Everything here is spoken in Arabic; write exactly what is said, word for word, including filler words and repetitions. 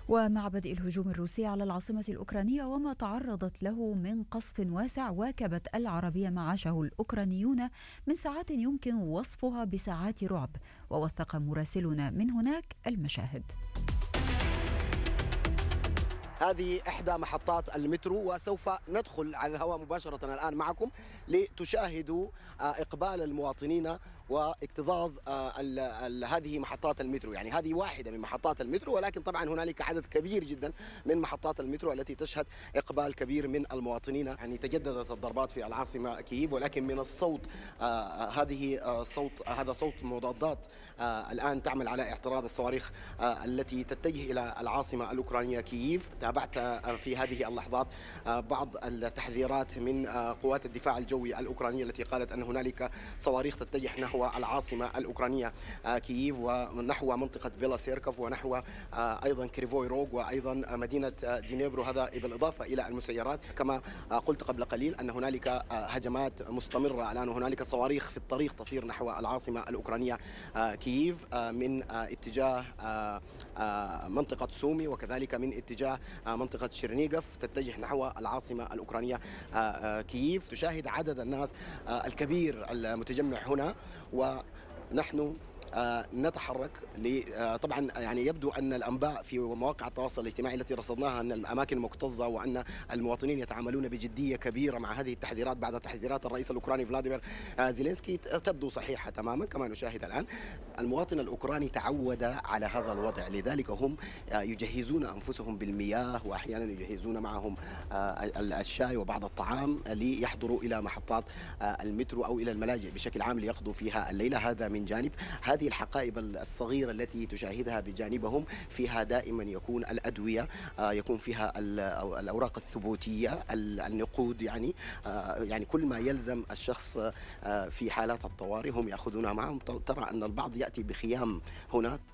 ومع بدء الهجوم الروسي على العاصمة الأوكرانية وما تعرضت له من قصف واسع، واكبت العربية ما عاشه الأوكرانيون من ساعات يمكن وصفها بساعات رعب، ووثق مراسلنا من هناك المشاهد. هذه إحدى محطات المترو، وسوف ندخل على الهواء مباشرة الآن معكم لتشاهدوا إقبال المواطنين واكتظاظ هذه محطات المترو. يعني هذه واحدة من محطات المترو، ولكن طبعا هنالك عدد كبير جدا من محطات المترو التي تشهد إقبال كبير من المواطنين. يعني تجددت الضربات في العاصمة كييف، ولكن من الصوت هذه صوت هذا صوت مضادات الآن تعمل على اعتراض الصواريخ التي تتجه إلى العاصمة الأوكرانية كييف. تابعت في هذه اللحظات بعض التحذيرات من قوات الدفاع الجوي الأوكرانية التي قالت أن هنالك صواريخ تتجه نحو العاصمة الأوكرانية كييف ونحو منطقة بيلاسيركوف ونحو أيضا كريفوي روغ وأيضا مدينة دينيبرو، هذا بالإضافة إلى المسيرات. كما قلت قبل قليل أن هنالك هجمات مستمرة الآن، وهنالك صواريخ في الطريق تطير نحو العاصمة الأوكرانية كييف من اتجاه منطقة سومي، وكذلك من اتجاه منطقة شيرنيغوف تتجه نحو العاصمة الأوكرانية كييف. تشاهد عدد الناس الكبير المتجمع هنا، ونحن نتحرك. طبعا يعني يبدو أن الأنباء في مواقع التواصل الاجتماعي التي رصدناها أن الأماكن مكتظة وأن المواطنين يتعاملون بجدية كبيرة مع هذه التحذيرات بعد تحذيرات الرئيس الأوكراني فلاديمير زيلينسكي تبدو صحيحة تماما كما نشاهد الآن. المواطن الأوكراني تعود على هذا الوضع، لذلك هم يجهزون أنفسهم بالمياه، وأحيانا يجهزون معهم الشاي وبعض الطعام ليحضروا إلى محطات المترو أو إلى الملاجئ بشكل عام ليقضوا فيها الليلة. هذا من جانب. هذه الحقائب الصغيرة التي تشاهدها بجانبهم فيها دائما يكون الأدوية، يكون فيها الأوراق الثبوتية، النقود، يعني يعني كل ما يلزم الشخص في حالات الطوارئ هم يأخذونها معهم. ترى أن البعض يأتي بخيام هنا